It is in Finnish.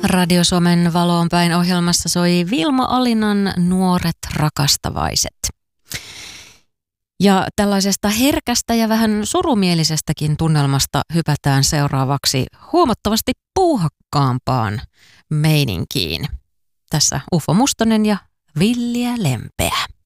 Radio Suomen Valoon päin -ohjelmassa soi Vilma Alinan Nuoret rakastavaiset. Ja tällaisesta herkästä ja vähän surumielisestäkin tunnelmasta hypätään seuraavaksi huomattavasti puuhakkaampaan meininkiin. Tässä Ufo Mustonen ja Villiä Lempeä.